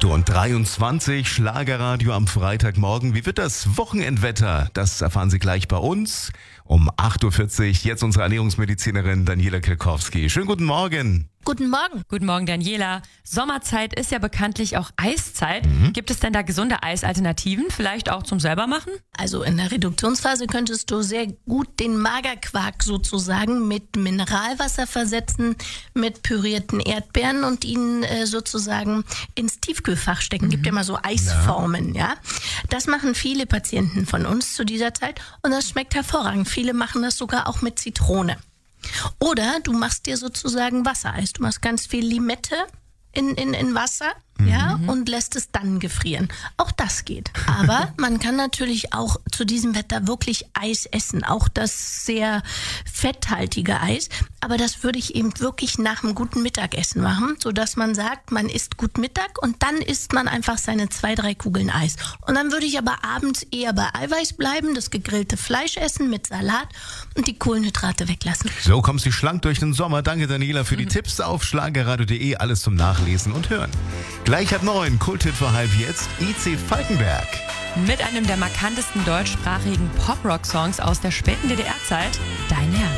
8:23 Uhr, Schlagerradio am Freitagmorgen. Wie wird das Wochenendwetter? Das erfahren Sie gleich bei uns um 8:40 Uhr. Jetzt unsere Ernährungsmedizinerin Daniela Kirkowski. Schönen guten Morgen. Guten Morgen. Guten Morgen, Daniela. Sommerzeit ist ja bekanntlich auch Eiszeit. Gibt es denn da gesunde Eisalternativen, vielleicht auch zum selbermachen? Also in der Reduktionsphase könntest du sehr gut den Magerquark sozusagen mit Mineralwasser versetzen, mit pürierten Erdbeeren und ihn sozusagen ins Tiefkühlfach stecken. Gibt ja mal so Eisformen, ja. Das machen viele Patienten von uns zu dieser Zeit und das schmeckt hervorragend. Viele machen das sogar auch mit Zitrone. Oder du machst dir sozusagen Wassereis. Du machst ganz viel Limette in Wasser, ja, und lässt es dann gefrieren. Auch das geht. Aber man kann natürlich auch zu diesem Wetter wirklich Eis essen. Auch das sehr fetthaltige Eis. Aber das würde ich eben wirklich nach einem guten Mittagessen machen, sodass man sagt, man isst gut Mittag und dann isst man einfach seine 2-3 Kugeln Eis. Und dann würde ich aber abends eher bei Eiweiß bleiben, das gegrillte Fleisch essen mit Salat und die Kohlenhydrate weglassen. So kommst du schlank durch den Sommer. Danke, Daniela, für die Tipps auf schlagerradio.de. Alles zum Nachlesen und Hören. Gleich ab 9, Kulthit für halb jetzt, IC Falkenberg. Mit einem der markantesten deutschsprachigen Pop-Rock-Songs aus der späten DDR-Zeit, Dein Herz.